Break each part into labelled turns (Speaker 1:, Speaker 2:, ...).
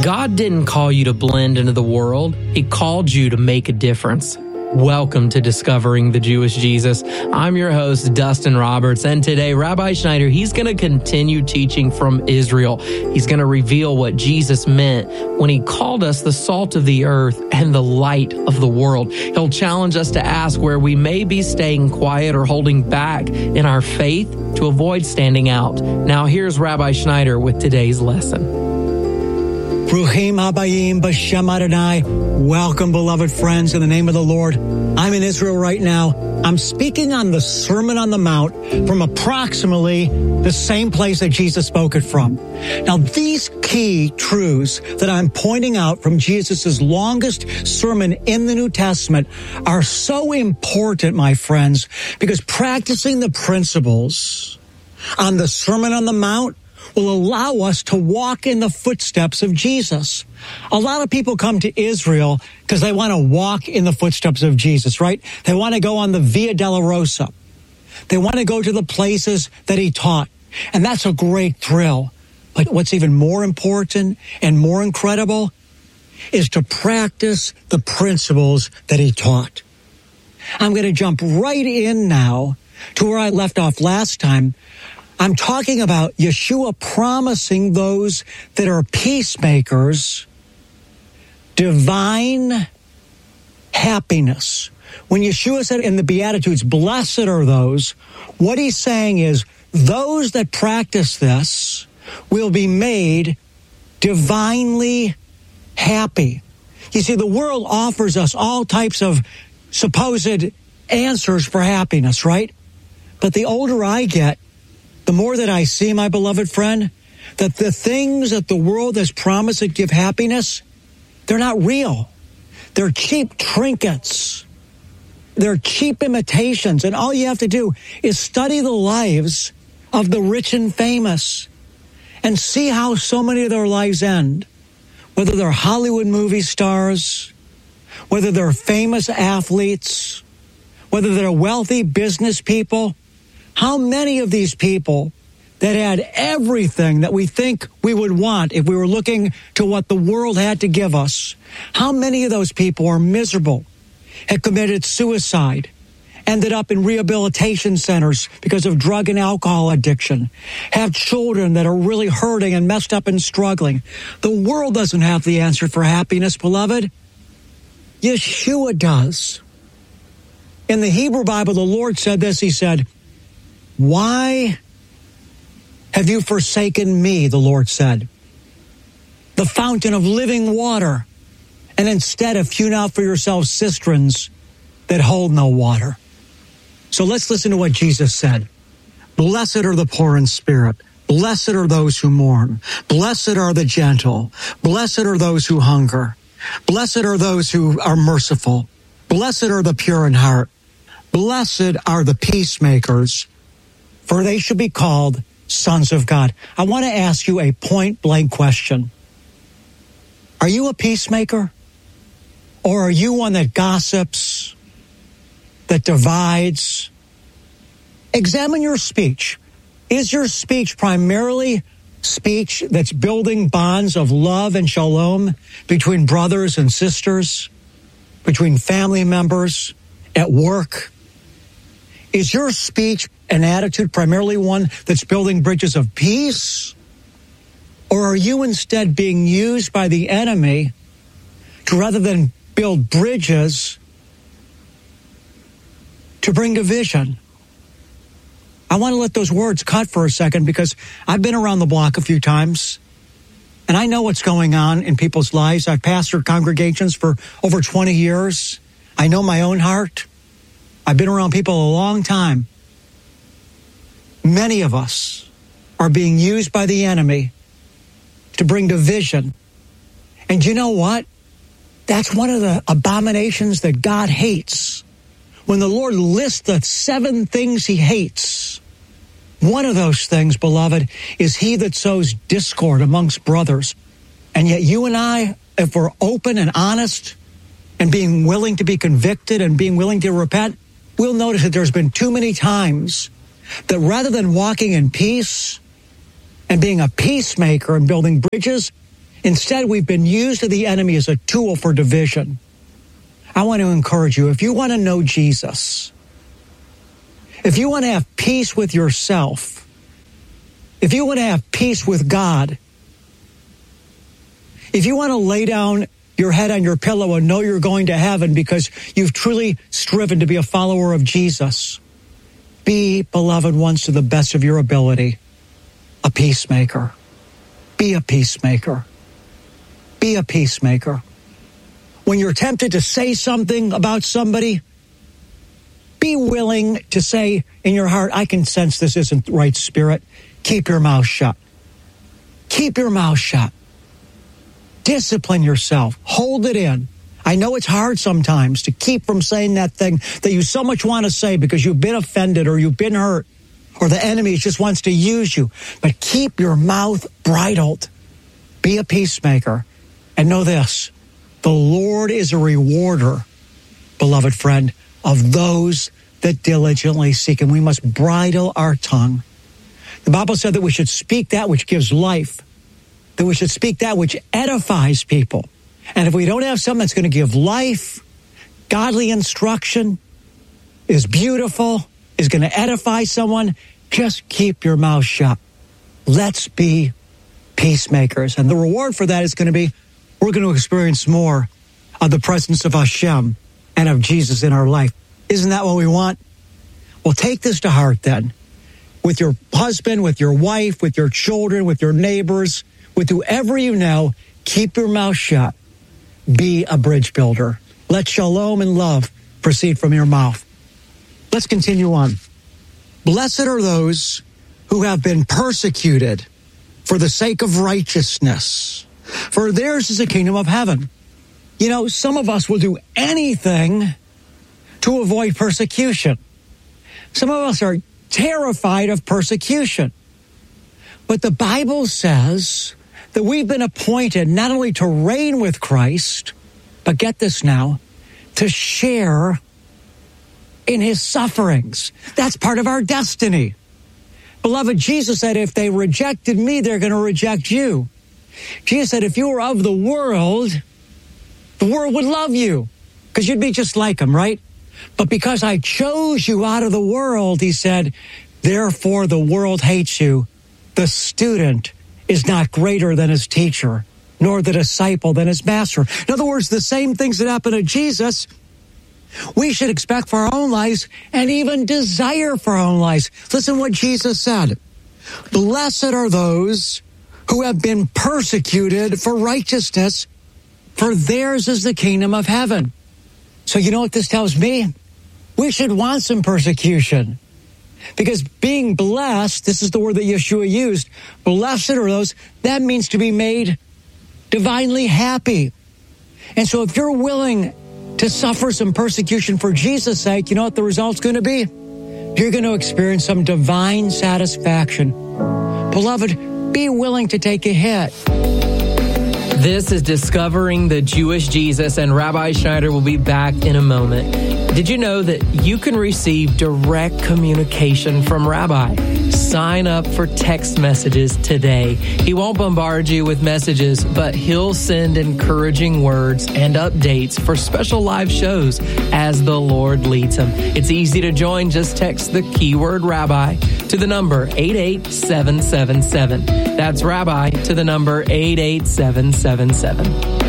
Speaker 1: God didn't call you to blend into the world. He called you to make a difference. Welcome to Discovering the Jewish Jesus. I'm your host, Dustin Roberts, and today, Rabbi Schneider, he's going to continue teaching from Israel. He's going to reveal what Jesus meant when he called us the salt of the earth and the light of the world. He'll challenge us to ask where we may be staying quiet or holding back in our faith to avoid standing out. Now, here's Rabbi Schneider with today's lesson.
Speaker 2: Bruchim Habayim B'Shem Adonai. Welcome, beloved friends, in the name of the Lord. I'm in Israel right now. I'm speaking on the Sermon on the Mount from approximately the same place that Jesus spoke it from. Now, these key truths that I'm pointing out from Jesus' longest sermon in the New Testament are so important, my friends, because practicing the principles on the Sermon on the Mount will allow us to walk in the footsteps of Jesus. A lot of people come to Israel because they want to walk in the footsteps of Jesus, right? They want to go on the Via Dolorosa. They want to go to the places that he taught. And that's a great thrill. But what's even more important and more incredible is to practice the principles that he taught. I'm going to jump right in now to where I left off last time. I'm talking about Yeshua promising those that are peacemakers divine happiness. When Yeshua said in the Beatitudes, blessed are those, what he's saying is those that practice this will be made divinely happy. You see, the world offers us all types of supposed answers for happiness, right? But the older I get, the more that I see, my beloved friend, that the things that the world has promised that give happiness, they're not real. They're cheap trinkets. They're cheap imitations. And all you have to do is study the lives of the rich and famous and see how so many of their lives end. Whether they're Hollywood movie stars, whether they're famous athletes, whether they're wealthy business people. How many of these people that had everything that we think we would want if we were looking to what the world had to give us, how many of those people are miserable, had committed suicide, ended up in rehabilitation centers because of drug and alcohol addiction, have children that are really hurting and messed up and struggling? The world doesn't have the answer for happiness, beloved. Yeshua does. In the Hebrew Bible, the Lord said this, he said, why have you forsaken me, the Lord said, the fountain of living water, and instead have hewn out for yourselves cisterns that hold no water? So let's listen to what Jesus said. Blessed are the poor in spirit. Blessed are those who mourn. Blessed are the gentle. Blessed are those who hunger. Blessed are those who are merciful. Blessed are the pure in heart. Blessed are the peacemakers, for they should be called sons of God. I want to ask you a point-blank question. Are you a peacemaker? Or are you one that gossips, that divides? Examine your speech. Is your speech primarily speech that's building bonds of love and shalom between brothers and sisters, between family members, at work? Is your speech an attitude primarily one that's building bridges of peace? Or are you instead being used by the enemy to, rather than build bridges, to bring division? I want to let those words cut for a second because I've been around the block a few times and I know what's going on in people's lives. I've pastored congregations for over 20 years. I know my own heart. I've been around people a long time. Many of us are being used by the enemy to bring division. And you know what? That's one of the abominations that God hates. When the Lord lists the 7 things he hates, one of those things, beloved, is he that sows discord amongst brothers. And yet you and I, if we're open and honest and being willing to be convicted and being willing to repent, we'll notice that there's been too many times that rather than walking in peace and being a peacemaker and building bridges, Instead, we've been used of the enemy as a tool for division. I want to encourage you, if you want to know Jesus, if you want to have peace with yourself, if you want to have peace with God, if you want to lay down your head on your pillow and know you're going to heaven because you've truly striven to be a follower of Jesus, be, beloved ones, to the best of your ability, a peacemaker. Be a peacemaker. Be a peacemaker. When you're tempted to say something about somebody, be willing to say in your heart, I can sense this isn't the right spirit. Keep your mouth shut. Keep your mouth shut. Discipline yourself. Hold it in. I know it's hard sometimes to keep from saying that thing that you so much want to say because you've been offended or you've been hurt or the enemy just wants to use you. But keep your mouth bridled. Be a peacemaker. And know this, the Lord is a rewarder, beloved friend, of those that diligently seek Him. We must bridle our tongue. The Bible said that we should speak that which gives life, that we should speak that which edifies people. And if we don't have something that's going to give life, godly instruction, is beautiful, is going to edify someone, just keep your mouth shut. Let's be peacemakers. And the reward for that is going to be, we're going to experience more of the presence of Hashem and of Jesus in our life. Isn't that what we want? Well, take this to heart then. With your husband, with your wife, with your children, with your neighbors, with whoever you know, keep your mouth shut. Be a bridge builder. Let shalom and love proceed from your mouth. Let's continue on. Blessed are those who have been persecuted for the sake of righteousness, for theirs is the kingdom of heaven. You know, some of us will do anything to avoid persecution. Some of us are terrified of persecution. But the Bible says that we've been appointed not only to reign with Christ, but get this now, to share in His sufferings. That's part of our destiny. Beloved, Jesus said, if they rejected me, they're going to reject you. Jesus said, if you were of the world would love you because you'd be just like Him, right? But because I chose you out of the world, He said, therefore the world hates you. The student is not greater than his teacher, nor the disciple than his master. In other words, the same things that happened to Jesus, we should expect for our own lives and even desire for our own lives. Listen what Jesus said. Blessed are those who have been persecuted for righteousness, for theirs is the kingdom of heaven. So you know what this tells me? We should want some persecution. Because being blessed, this is the word that Yeshua used, blessed are those, that means to be made divinely happy. And so if you're willing to suffer some persecution for Jesus' sake, you know what the result's going to be? You're going to experience some divine satisfaction. Beloved, be willing to take a hit.
Speaker 1: This is Discovering the Jewish Jesus, and Rabbi Schneider will be back in a moment. Did you know that you can receive direct communication from Rabbi? Sign up for text messages today. He won't bombard you with messages, but he'll send encouraging words and updates for special live shows as the Lord leads him. It's easy to join. Just text the keyword Rabbi to the number 88777. That's Rabbi to the number 88777.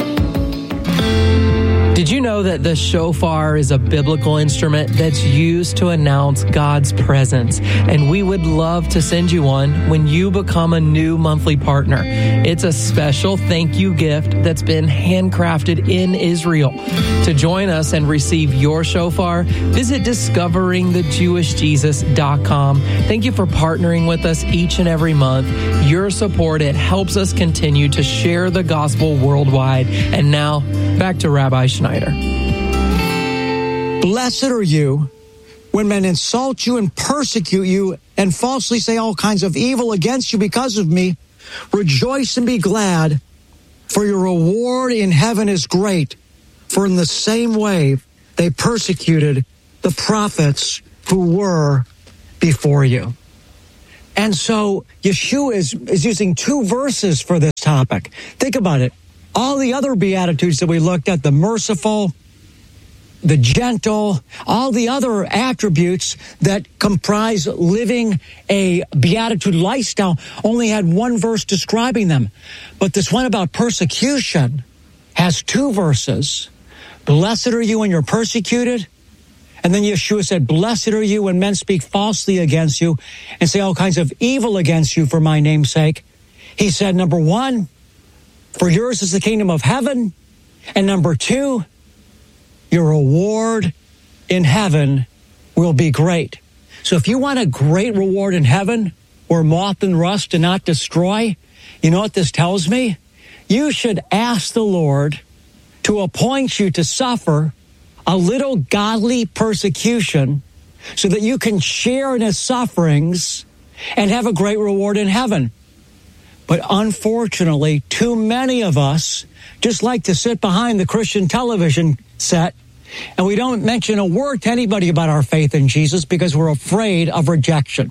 Speaker 1: Did you know that the shofar is a biblical instrument that's used to announce God's presence? And we would love to send you one when you become a new monthly partner. It's a special thank you gift that's been handcrafted in Israel. To join us and receive your shofar, visit discoveringthejewishjesus.com. Thank you for partnering with us each and every month. Your support, it helps us continue to share the gospel worldwide. And now, back to Rabbi Schneider.
Speaker 2: Blessed are you when men insult you and persecute you and falsely say all kinds of evil against you because of me. Rejoice and be glad, for your reward in heaven is great. For in the same way they persecuted the prophets who were before you. And so Yeshua is using two verses for this topic. Think about it. All the other Beatitudes that we looked at, the merciful, the gentle, all the other attributes that comprise living a Beatitude lifestyle only had one verse describing them. But this one about persecution has two verses. Blessed are you when you're persecuted. And then Yeshua said, blessed are you when men speak falsely against you and say all kinds of evil against you for my name's sake. He said, number one, for yours is the kingdom of heaven. And number two, your reward in heaven will be great. So if you want a great reward in heaven where moth and rust do not destroy, you know what this tells me? You should ask the Lord to appoint you to suffer a little godly persecution so that you can share in his sufferings and have a great reward in heaven. But unfortunately, too many of us just like to sit behind the Christian television set and we don't mention a word to anybody about our faith in Jesus because we're afraid of rejection.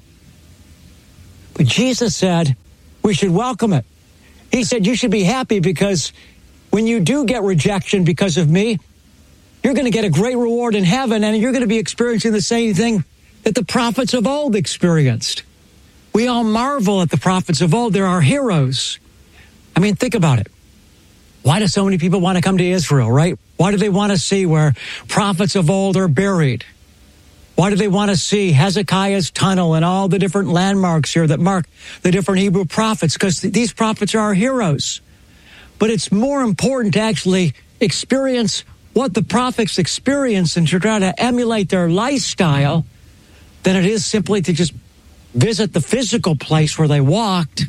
Speaker 2: But Jesus said we should welcome it. He said you should be happy because when you do get rejection because of me, you're going to get a great reward in heaven, and you're going to be experiencing the same thing that the prophets of old experienced. We all marvel at the prophets of old. They're our heroes. I mean, think about it. Why do so many people want to come to Israel, right? Why do they want to see where prophets of old are buried? Why do they want to see Hezekiah's tunnel and all the different landmarks here that mark the different Hebrew prophets? Because these prophets are our heroes. But it's more important to actually experience what the prophets experienced and to try to emulate their lifestyle than it is simply to just visit the physical place where they walked.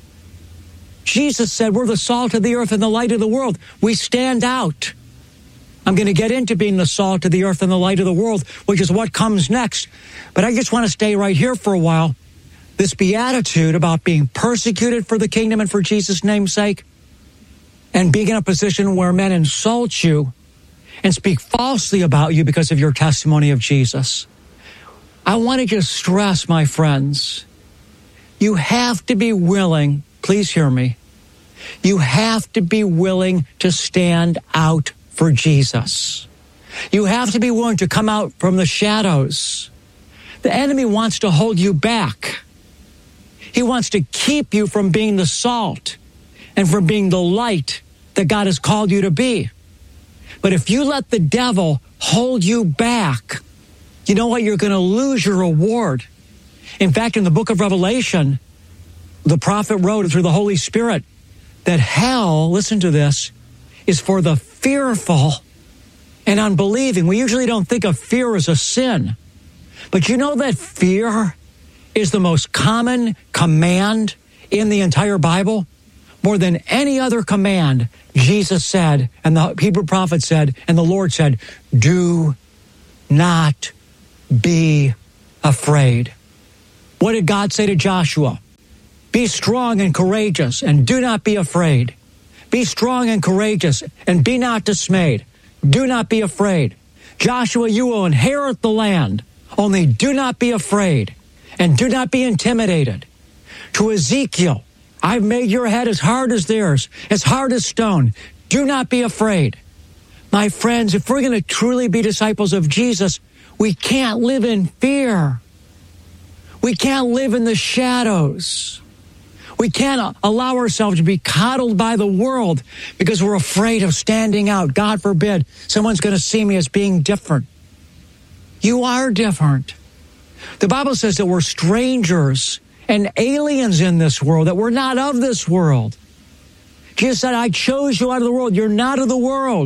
Speaker 2: Jesus said, we're the salt of the earth and the light of the world. We stand out. I'm going to get into being the salt of the earth and the light of the world, which is what comes next. But I just want to stay right here for a while. This beatitude about being persecuted for the kingdom and for Jesus' name's sake, and being in a position where men insult you and speak falsely about you because of your testimony of Jesus. I want to just stress, my friends, you have to be willing, please hear me, you have to be willing to stand out for Jesus. You have to be willing to come out from the shadows. The enemy wants to hold you back. He wants to keep you from being the salt and from being the light that God has called you to be. But if you let the devil hold you back, you know what? You're going to lose your reward. In fact, in the book of Revelation, the prophet wrote through the Holy Spirit that hell, listen to this, is for the fearful and unbelieving. We usually don't think of fear as a sin. But you know that fear is the most common command in the entire Bible? More than any other command, Jesus said, and the Hebrew prophet said, and the Lord said, do not be afraid. What did God say to Joshua? Be strong and courageous, and do not be afraid. Be strong and courageous, and be not dismayed. Do not be afraid. Joshua, you will inherit the land. Only do not be afraid, and do not be intimidated. To Ezekiel, I've made your head as hard as theirs, as hard as stone. Do not be afraid. My friends, if we're going to truly be disciples of Jesus, we can't live in fear. We can't live in the shadows. We can't allow ourselves to be coddled by the world because we're afraid of standing out. God forbid someone's going to see me as being different. You are different. The Bible says that we're strangers and aliens in this world, that we're not of this world. Jesus said, I chose you out of the world. You're not of the world.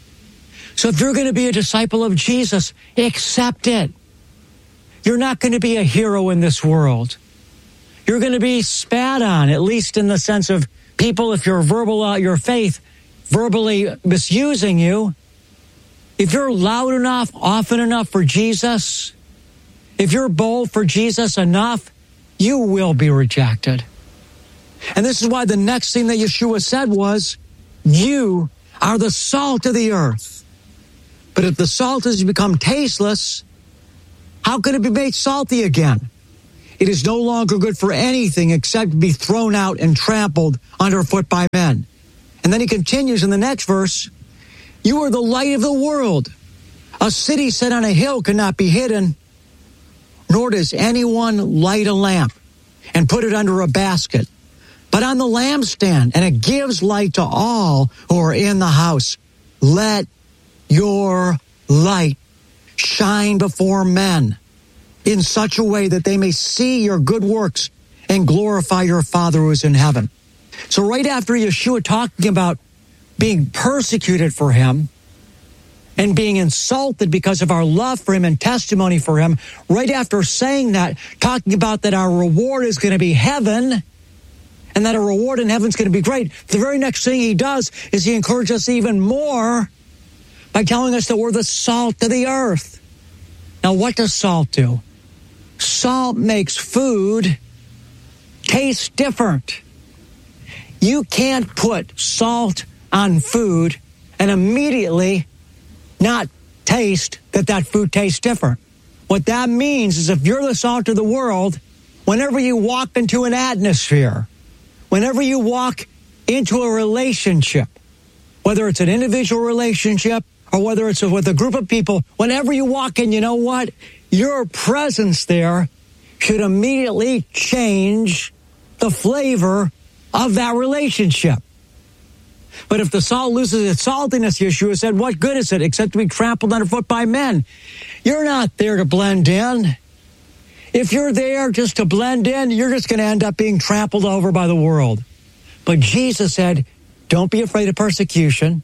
Speaker 2: So if you're going to be a disciple of Jesus, accept it. You're not going to be a hero in this world. You're going to be spat on, at least in the sense of people, if you're your faith, verbally misusing you. If you're loud enough, often enough for Jesus, if you're bold for Jesus enough, you will be rejected. And this is why the next thing that Yeshua said was, you are the salt of the earth. But if the salt has become tasteless, how can it be made salty again? it is no longer good for anything except to be thrown out and trampled underfoot by men. And then he continues in the next verse, you are the light of the world. A city set on a hill cannot be hidden, nor does anyone light a lamp and put it under a basket, but on the lampstand, and it gives light to all who are in the house. Let your light shine before men in such a way that they may see your good works and glorify your Father who is in heaven. So right after Yeshua talking about being persecuted for him and being insulted because of our love for him and testimony for him, right after saying that, talking about that our reward is going to be heaven and that a reward in heaven is going to be great, the very next thing he does is he encourages us even more by telling us that we're the salt of the earth. Now, what does salt do? Salt makes food taste different. You can't put salt on food and immediately not taste that food tastes different. What that means is if you're the salt of the world, whenever you walk into an atmosphere, whenever you walk into a relationship, whether it's an individual relationship or whether it's with a group of people, whenever you walk in, you know what? Your presence there should immediately change the flavor of that relationship. But if the salt loses its saltiness, Yeshua said, what good is it except to be trampled underfoot by men? You're not there to blend in. If you're there just to blend in, you're just going to end up being trampled over by the world. But Jesus said, don't be afraid of persecution.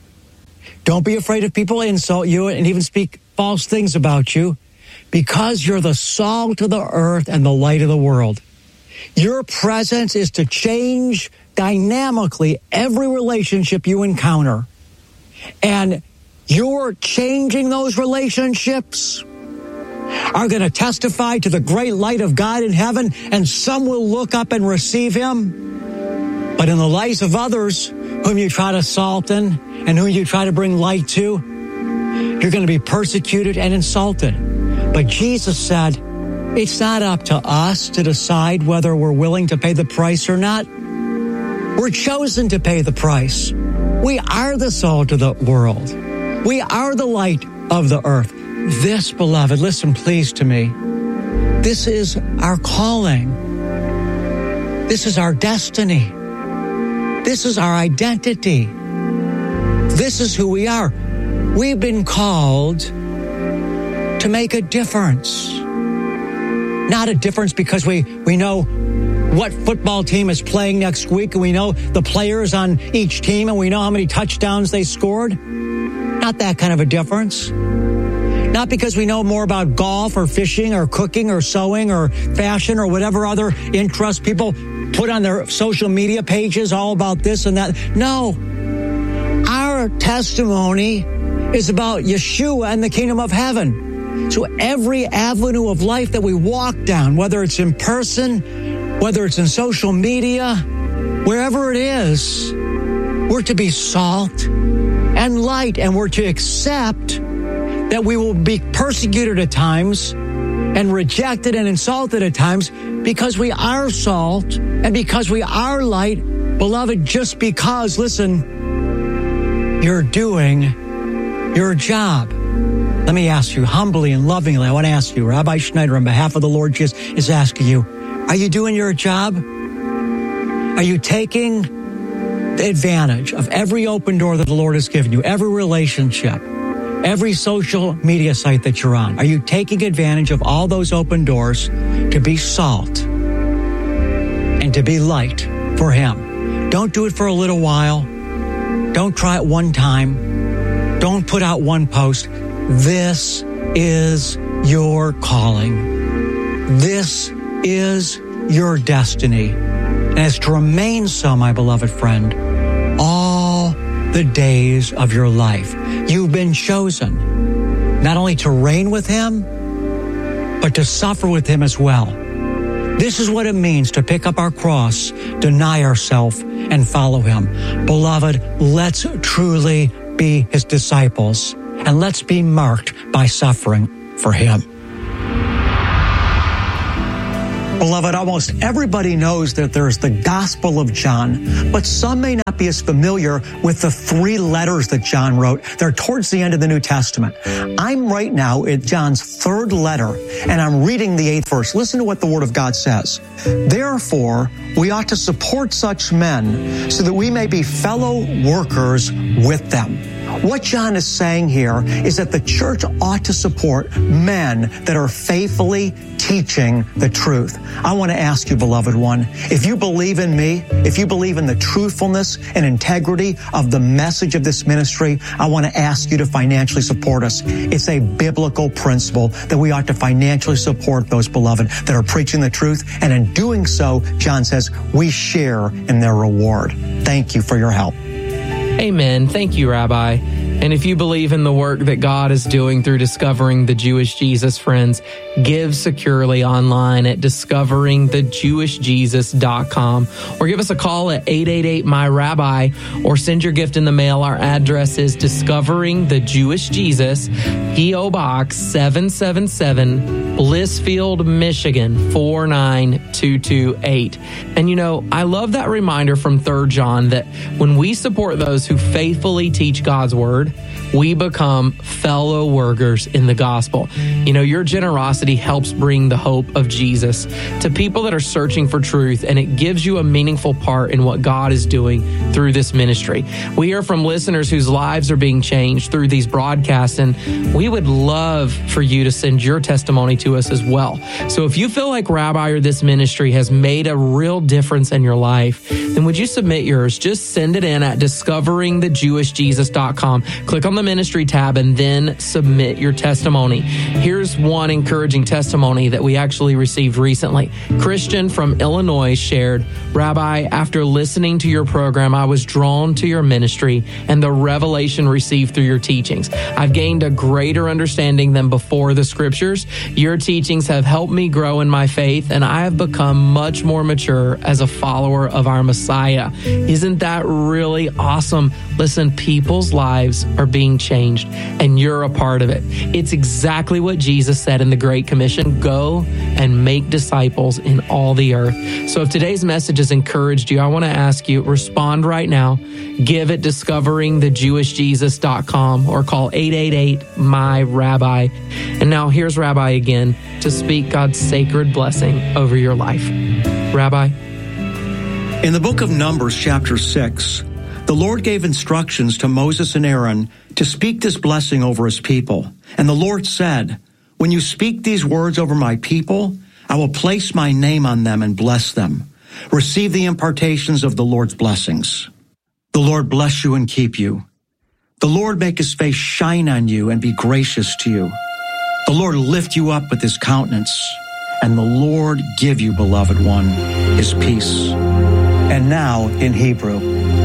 Speaker 2: Don't be afraid if people insult you and even speak false things about you, because you're the salt of the earth and the light of the world. Your presence is to change dynamically every relationship you encounter. And you're changing those relationships are going to testify to the great light of God in heaven, and some will look up and receive him. But in the lives of others whom you try to soften and whom you try to bring light to, you're going to be persecuted and insulted. But Jesus said, it's not up to us to decide whether we're willing to pay the price or not. We're chosen to pay the price. We are the salt of the world. We are the light of the earth. This, beloved, listen please to me. This is our calling. This is our destiny. This is our identity. This is who we are. We've been called to make a difference. Not a difference because we know what football team is playing next week, and we know the players on each team, and we know how many touchdowns they scored. Not that kind of a difference. Not because we know more about golf or fishing or cooking or sewing or fashion or whatever other interests people put on their social media pages, all about this and that. No. Our testimony is about Yeshua and the kingdom of heaven. So every avenue of life that we walk down, whether it's in person, whether it's in social media, wherever it is, we're to be salt and light, and we're to accept that we will be persecuted at times and rejected and insulted at times because we are salt and because we are light. Beloved, just because, listen, you're doing your job. Let me ask you humbly and lovingly, I want to ask you, Rabbi Schneider, on behalf of the Lord Jesus, is asking you, are you doing your job? Are you taking advantage of every open door that the Lord has given you, every relationship, every social media site that you're on? Are you taking advantage of all those open doors to be salt and to be light for him? Don't do it for a little while. Don't try it one time. Don't put out one post. This is your calling. This is your destiny. And it's to remain so, my beloved friend, all the days of your life. You've been chosen not only to reign with him, but to suffer with him as well. This is what it means to pick up our cross, deny ourselves, and follow him. Beloved, let's truly be his disciples, and let's be marked by suffering for him. Beloved, almost everybody knows that there's the Gospel of John, but some may not be as familiar with the 3 letters that John wrote. They're towards the end of the New Testament. I'm right now at John's 3rd letter, and I'm reading the 8th verse. Listen to what the Word of God says. Therefore, we ought to support such men so that we may be fellow workers with them. What John is saying here is that the church ought to support men that are faithfully teaching the truth. I want to ask you, beloved one, if you believe in me, if you believe in the truthfulness and integrity of the message of this ministry, I want to ask you to financially support us. It's a biblical principle that we ought to financially support those, beloved, that are preaching the truth. And in doing so, John says, we share in their reward. Thank you for your help.
Speaker 1: Amen. Thank you, Rabbi. And if you believe in the work that God is doing through Discovering the Jewish Jesus, friends, give securely online at discoveringthejewishjesus.com, or give us a call at 888-MY-RABBI, or send your gift in the mail. Our address is Discovering the Jewish Jesus, P.O. Box 777, Blissfield, Michigan 49228. And you know, I love that reminder from 3 John that when we support those who faithfully teach God's word, we become fellow workers in the gospel. You know, your generosity helps bring the hope of Jesus to people that are searching for truth, and it gives you a meaningful part in what God is doing through this ministry. We hear from listeners whose lives are being changed through these broadcasts, and we would love for you to send your testimony to us as well. So if you feel like Rabbi or this ministry has made a real difference in your life, then would you submit yours? Just send it in at discoveringthejewishjesus.com. Click on the ministry tab and then submit your testimony. Here's one encouraging testimony that we actually received recently. Christian from Illinois shared, Rabbi, after listening to your program, I was drawn to your ministry and the revelation received through your teachings. I've gained a greater understanding than before the scriptures. Your teachings have helped me grow in my faith, and I have become much more mature as a follower of our Messiah. Isn't that really awesome? Listen, people's lives are being changed, and you're a part of it. It's exactly what Jesus said in the Great Commission, go and make disciples in all the earth. So if today's message has encouraged you, I want to ask you, respond right now. Give at discoveringthejewishjesus.com or call 888-MY-RABBI. And now here's Rabbi again to speak God's sacred blessing over your life. Rabbi?
Speaker 2: In the book of Numbers, chapter 6, the Lord gave instructions to Moses and Aaron to speak this blessing over his people. And the Lord said, when you speak these words over my people, I will place my name on them and bless them. Receive the impartations of the Lord's blessings. The Lord bless you and keep you. The Lord make his face shine on you and be gracious to you. The Lord lift you up with his countenance, and the Lord give you, beloved one, his peace. And now in Hebrew.